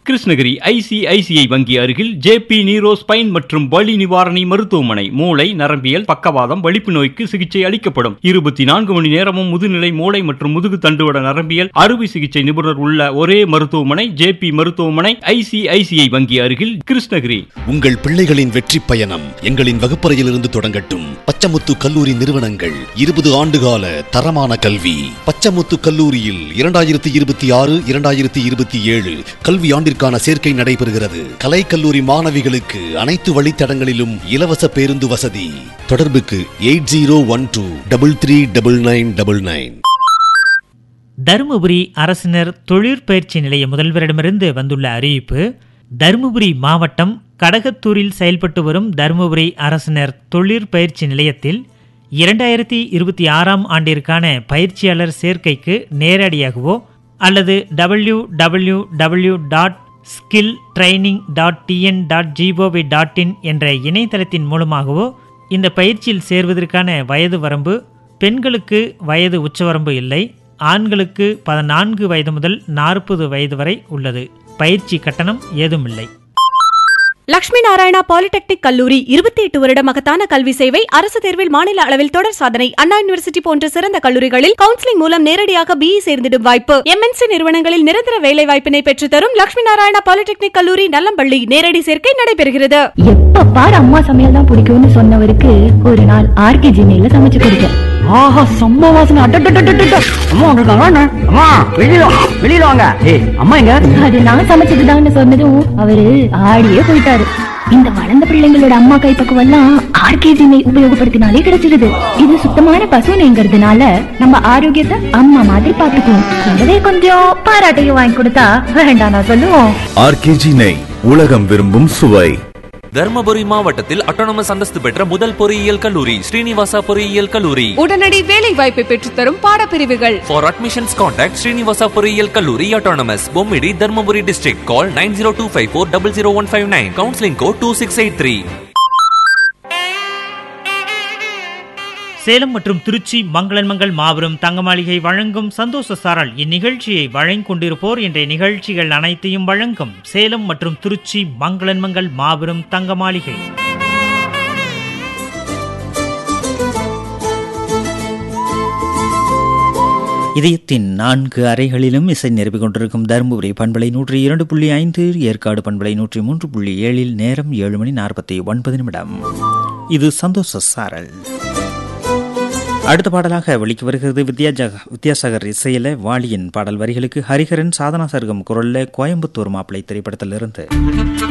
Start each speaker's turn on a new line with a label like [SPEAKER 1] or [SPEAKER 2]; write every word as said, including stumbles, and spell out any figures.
[SPEAKER 1] Krishnagiri ICICI வங்கி அருகில் JP நீரோ spine மற்றும் வலி நிவாரணி மருத்துவமனை. மூளை, நரம்பியல், பக்கவாதம், வலிப்பு நோய்க்கு சிகிச்சை அளிக்கப்படும். இருபத்தி நான்கு மணி நேரமும் முதுநிலை மூளை மற்றும் முதுகு தண்டுவட நரம்பியல் அறுவை சிகிச்சை நிபுணர் உள்ள ஒரே மருத்துவமனை ஜேபி மருத்துவமனை, ஐசிஐசிஐ வங்கி அருகில், கிருஷ்ணகிரி.
[SPEAKER 2] உங்கள் பிள்ளைகளின் வெற்றி பயணம் எங்களின் வகுப்பறையிலிருந்து தொடங்கட்டும். பச்சமுத்து கல்லூரி நிறுவனங்கள் இருபது ஆண்டுகால தரமான கல்வி. பச்சமுத்து கல்லூரியில் இரண்டாயிரத்தி இருபத்தி ஆறு இரண்டாயிரத்தி இருபத்தி ஏழு கல்வி ஆண்டிற்கான சேர்க்கை நடைபெறுகிறது. கலை கல்லூரி மாணவிகளுக்கு அனைத்து வழித்தடங்களிலும் இலவச பேருந்து வசதி. தொடர்புக்கு eight zero one two double three double nine double nine.
[SPEAKER 3] Dharmapuri அரசினர் தொழிற்பயிற்சி நிலைய முதல்வரிடமிருந்து வந்துள்ள அறிவிப்பு. தருமபுரி மாவட்டம் கடகத்தூரில் செயல்பட்டு வரும் தருமபுரி அரசினர் தொழிற்பயிற்சி நிலையத்தில் இரண்டாயிரத்தி இருபத்தி ஆறாம் ஆண்டிற்கான பயிற்சியாளர் சேர்க்கைக்கு நேரடியாகவோ அல்லது W W W dot skill training dot TN dot gov dot in என்ற இணையதளத்தின் மூலமாகவோ இந்த பயிற்சியில் சேர்வதற்கான வயது வரம்பு பெண்களுக்கு வயது உச்சவரம்பு இல்லை. ஆண்களுக்கு பதினான்கு வயது முதல் நாற்பது வயது வரை உள்ளது. பயிற்சி கட்டணம் ஏதுமில்லை.
[SPEAKER 4] லட்சுமி நாராயணா பாலிடெக்னிக் கல்லூரி இருபத்தி எட்டு வருட மகத்தான கல்வி சேவை. அரசு தேர்வில் மாநில அளவில் தொடர் சாதனை. அண்ணா யூனிவர்சிட்டி போன்ற சிறந்த கல்லூரிகளில் கவுன்சிலிங் மூலம் நேரடியாக பிஇ சேர்ந்திடும் வாய்ப்பு. எம்என்சி நிறுவனங்களில் நிரந்தர வேலை வாய்ப்பினை பெற்றுத்தரும் லட்சுமி நாராயணா பாலிடெக்னிக் கல்லூரி நல்லம்பள்ளி. நேரடி சேர்க்கை நடைபெறுகிறது.
[SPEAKER 5] எப்ப பாரு அம்மா சமையல் தான் பிடிக்கும்னு சொன்னவருக்கு ஒரு நாள் ஆர்கே ஜிமையில சமைச்சு கொடுத்தேன்.
[SPEAKER 6] ஆஹா, செம்ம வாசனை. அம்மா வந்திருக்காங்க. அம்மா வெளியில வெளியில வாங்க. ஏய் அம்மா எங்க?
[SPEAKER 5] அது நான் சமைச்சதுதான்னு சொன்னதும் அவரு ஆடியே போயிட்டாரு. இந்த வளர்ந்த பிள்ளைங்களோட அம்மா கைப்பக்குவம் எல்லாம் ஆர்கேஜி நெய் உபயோகப்படுத்தினாலே கிடைச்சிருது. இது சுத்தமான பசு நெய்ங்கிறதுனால நம்ம ஆரோக்கியத்தை அம்மா மாதிரி பாத்துக்குவோம். கூடவே கொஞ்சம் பாராட்டையும் வாங்கி கொடுத்தா வேண்டாம் நான் சொல்லுவோம்.
[SPEAKER 7] ஆர்கேஜி நெய், உலகம் விரும்பும் சுவை.
[SPEAKER 8] தர்மபுரி மாவட்டத்தில் அட்டானமஸ் அந்தஸ்து பெற்ற முதல் பொறியியல் கல்லூரி ஸ்ரீனிவாசா பொறியியல் கல்லூரி.
[SPEAKER 4] உடனடி வேலை வாய்ப்பை பெற்றுத்தரும் பாடப்பிரிவுகள்.
[SPEAKER 8] For admissions contact ஸ்ரீனிவாசா பொறியியல் கல்லூரி autonomous, Bommidi, Dharmapuri district. Call nine zero two five four zero zero one five nine. Counseling code two six eight three.
[SPEAKER 3] Salem மற்றும் திருச்சி மங்களன் மங்கள் மாபெரும் தங்க மாளிகை வழங்கும் சந்தோஷ சாரல். இந்நிகழ்ச்சியை வழங்கிக் கொண்டிருப்போர் என்ற நிகழ்ச்சிகள் அனைத்தையும் வழங்கும் சேலம் மற்றும் திருச்சி மங்களன் மங்கள் மாபெரும் தங்க மாளிகை. இதயத்தின் நான்கு அறைகளிலும் இசை நிரப்பிக் கொண்டிருக்கும் தருமபுரி பண்பலை நூற்றி இரண்டு புள்ளி ஐந்து, ஏற்காடு பண்பலை நூற்றி மூன்று புள்ளி ஏழில் நேரம் ஏழு மணி நாற்பத்தி ஒன்பது நிமிடம். இது சந்தோஷ சாரல். அடுத்த பாடலாக வெளிக்கு வருகிறது வித்யாசாகர் இசையில வாலியின் பாடல் வரிகளுக்கு ஹரிஹரன், சாதனா சர்க்கம் குரல்ல கோயம்புத்தூர் மாப்பிள்ளை திரைப்படத்திலிருந்து.